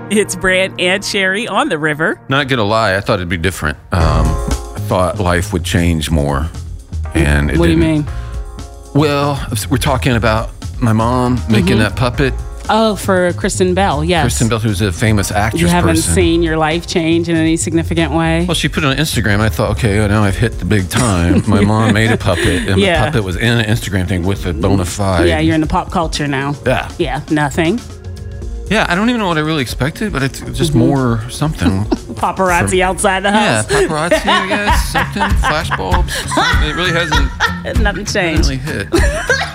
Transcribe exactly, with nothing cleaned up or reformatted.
It's Brant and Sherry on the river. Not gonna lie, I thought it'd be different. Um, I thought life would change more, and it What do you didn't. mean? Well, we're talking about my mom making Mm-hmm. that puppet. Oh, for Kristen Bell, yes. Kristen Bell, who's a famous actress You haven't person. seen your life change in any significant way? Well, she put it on Instagram. I thought, okay, well, now I've hit the big time. My mom made a puppet, and Yeah. the puppet was in an Instagram thing with a bona fide. Yeah, you're in the pop culture now. Yeah. Yeah, nothing. Yeah, I don't even know what I really expected, but it's just Mm-hmm. more something. Paparazzi From- outside the Yeah, house. paparazzi, I guess, something, flashbulbs. Something. It really hasn't Nothing changed. really hit.